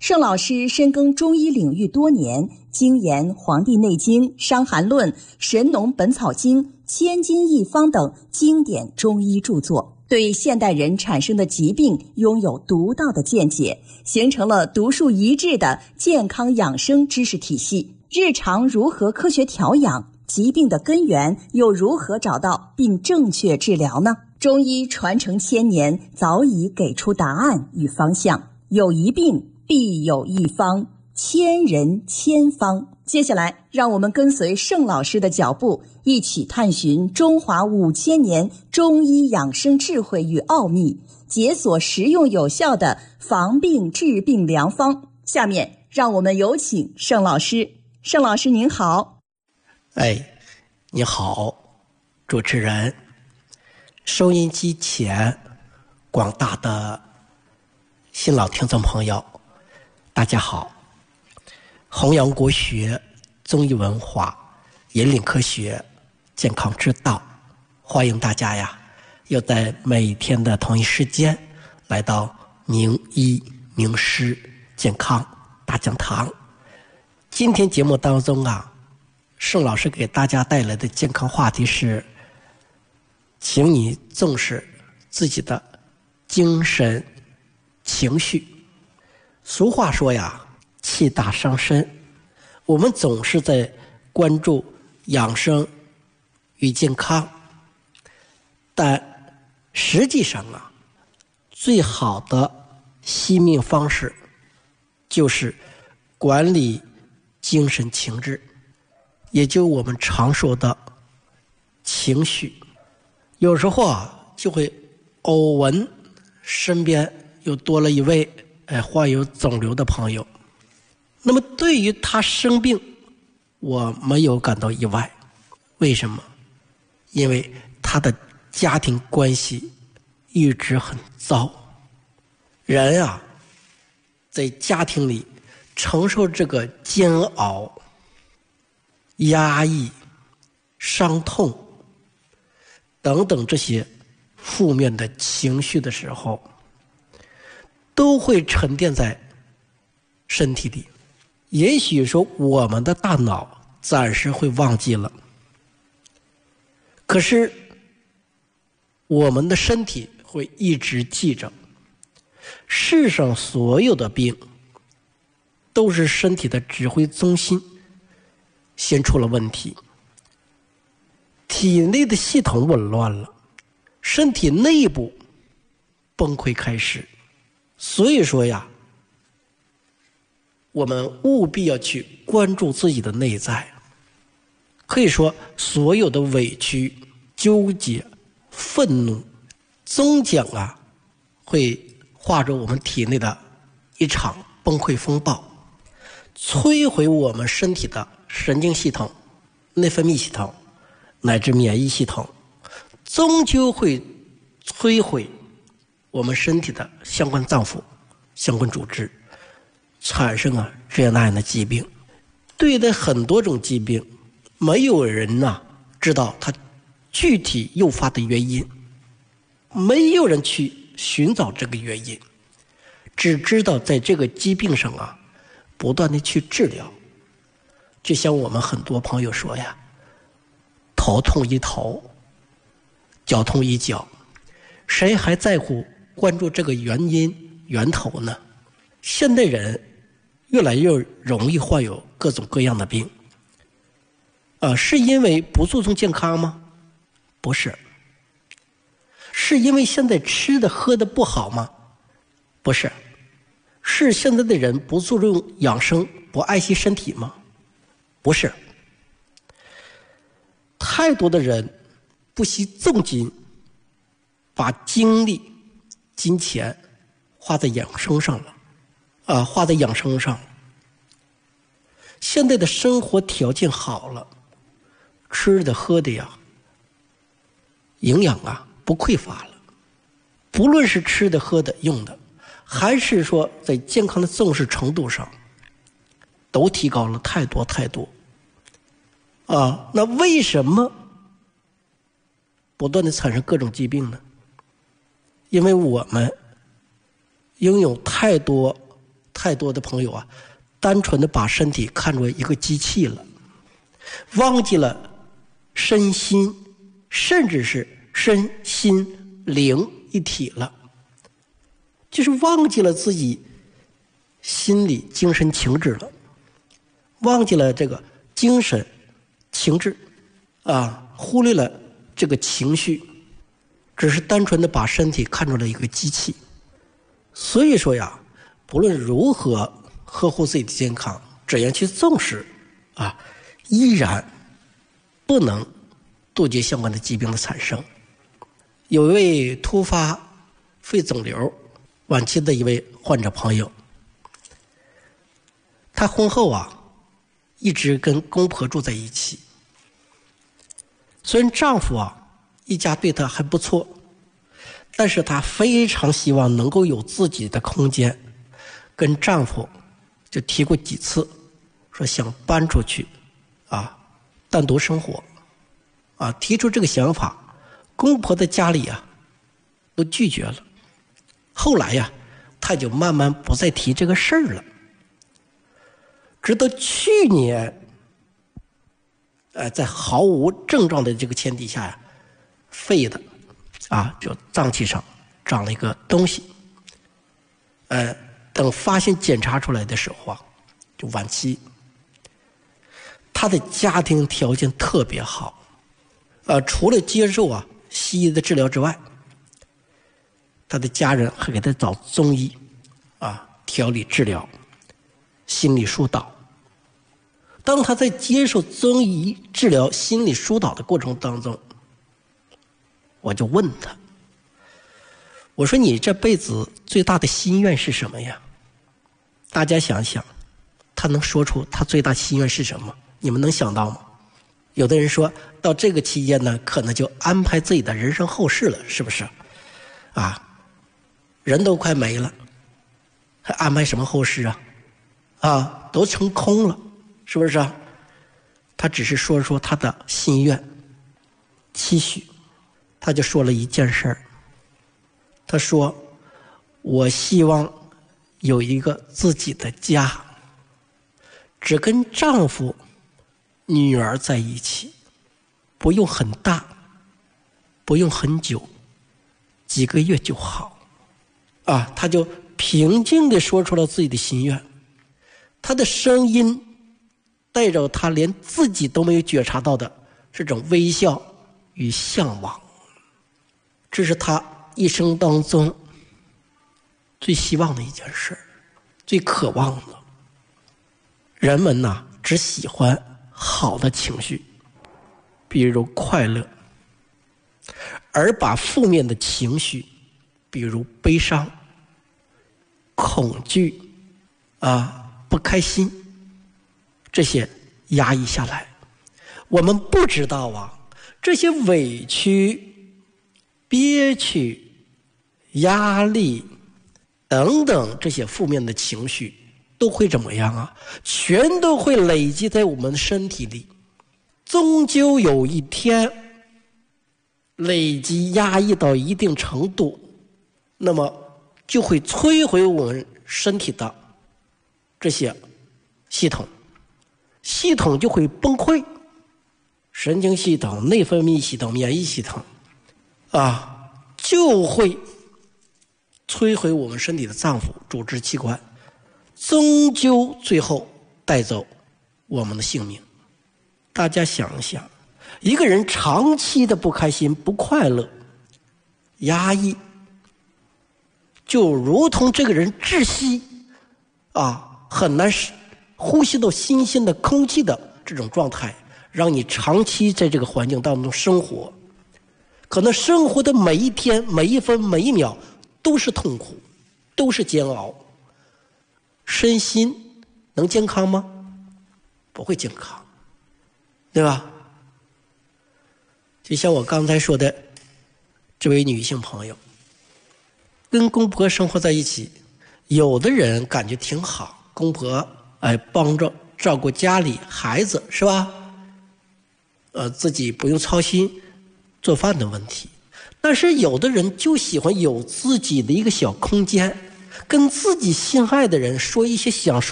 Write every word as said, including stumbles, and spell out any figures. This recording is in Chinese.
盛老师深耕中医领域多年，精研《黄帝内经》《伤寒论》《神农本草经》《千金一方》等经典中医著作，对现代人产生的疾病拥有独到的见解，形成了独树一帜的健康养生知识体系。日常如何科学调养？疾病的根源又如何找到并正确治疗呢？中医传承千年，早已给出答案与方向。有一病必有一方，千人千方。接下来让我们跟随盛老师的脚步，一起探寻中华五千年中医养生智慧与奥秘，解锁实用有效的防病治病良方。下面让我们有请盛老师。盛老师您好。 哎，你好，主持人，收音机前广大的新老听众朋友，大家好。弘扬国学、中医文化，引领科学、健康之道，欢迎大家呀，又在每天的同一时间来到名医名师健康大讲堂。今天节目当中啊，盛老师给大家带来的健康话题是，请你重视自己的精神情绪。俗话说呀，气大伤身，我们总是在关注养生与健康，但实际上啊，最好的惜命方式就是管理精神情志，也就我们常说的情绪。有时候啊，就会偶闻身边又多了一位哎患有肿瘤的朋友。那么对于他生病，我没有感到意外。为什么？因为他的家庭关系一直很糟。人啊，在家庭里承受这个煎熬、压抑、伤痛等等这些负面的情绪的时候，都会沉淀在身体里。也许说我们的大脑暂时会忘记了，可是我们的身体会一直记着。世上所有的病都是身体的指挥中心先出了问题，体内的系统紊乱了，身体内部崩溃开始。所以说呀，我们务必要去关注自己的内在。可以说，所有的委屈、纠结、愤怒，终将啊，会化作我们体内的一场崩溃风暴，摧毁我们身体的神经系统、内分泌系统乃至免疫系统，终究会摧毁我们身体的相关脏腑、相关组织，产生啊这样那样的疾病。对待很多种疾病，没有人呐、啊、知道它具体诱发的原因，没有人去寻找这个原因，只知道在这个疾病上啊不断的去治疗。就像我们很多朋友说呀，头痛医头，脚痛医脚，谁还在乎关注这个原因源头呢？现代人越来越容易患有各种各样的病，呃，是因为不注重健康吗？不是。是因为现在吃的喝的不好吗？不是。是现在的人不注重养生，不爱惜身体吗？不是。太多的人不惜重金把精力、金钱花在养生上了，啊、呃，花在养生上。现在的生活条件好了，吃的喝的呀，营养啊不匮乏了。不论是吃的、喝的、用的，还是说在健康的重视程度上，都提高了太多太多。啊，那为什么不断的产生各种疾病呢？因为我们拥有太多太多的朋友啊，单纯的把身体看作一个机器了，忘记了身心，甚至是身心灵一体了，就是忘记了自己心理精神情志了，忘记了这个精神情志啊，忽略了这个情绪，只是单纯的把身体看作了一个机器。所以说呀，不论如何呵护自己的健康，怎样去重视啊，依然不能杜绝相关的疾病的产生。有一位突发肺肿瘤晚期的一位患者朋友，他婚后啊一直跟公婆住在一起，虽然丈夫啊一家对她还不错，但是她非常希望能够有自己的空间，跟丈夫就提过几次，说想搬出去啊单独生活啊，提出这个想法，公婆的家里啊都拒绝了。后来呀，她就慢慢不再提这个事儿了。直到去年，呃，在毫无症状的这个前提下呀，肺的啊，就脏器上长了一个东西，呃，等发现检查出来的时候啊，就晚期。他的家庭条件特别好，呃，除了接受啊西医的治疗之外，他的家人还给他找中医啊调理治疗、心理疏导。当他在接受中医治疗、心理疏导的过程当中，我就问他，我说你这辈子最大的心愿是什么呀？大家想想，他能说出他最大心愿是什么？你们能想到吗？有的人说到这个期间呢，可能就安排自己的人生后事了，是不是？啊，人都快没了，还安排什么后事啊？啊，都成空了，是不是啊？他只是说说他的心愿、期许，他就说了一件事儿。他说：“我希望有一个自己的家，只跟丈夫、女儿在一起，不用很大，不用很久，几个月就好。”啊，他就平静地说出了自己的心愿。他的声音带着他连自己都没有觉察到的这种微笑与向往，这是他一生当中最希望的一件事，最渴望的。人们呐，只喜欢好的情绪，比如快乐，而把负面的情绪，比如悲伤、恐惧啊、不开心，这些压抑下来。我们不知道啊，这些委屈、憋屈、压力等等这些负面的情绪都会怎么样啊？全都会累积在我们的身体里，终究有一天累积压抑到一定程度，那么就会摧毁我们身体的这些系统，系统就会崩溃，神经系统、内分泌系统、免疫系统啊，就会摧毁我们身体的脏腑、组织器官，终究最后带走我们的性命。大家想想，一个人长期的不开心、不快乐、压抑，就如同这个人窒息啊，很难呼吸到新鲜的空气的这种状态，让你长期在这个环境当中生活，可能生活的每一天、每一分、每一秒都是痛苦，都是煎熬。身心能健康吗？不会健康，对吧？就像我刚才说的这位女性朋友，跟公婆生活在一起，有的人感觉挺好，公婆哎帮着照顾家里孩子，是吧？呃，自己不用操心做饭的问题。但是有的人就喜欢有自己的一个小空间， 跟自己心爱的人说一些想说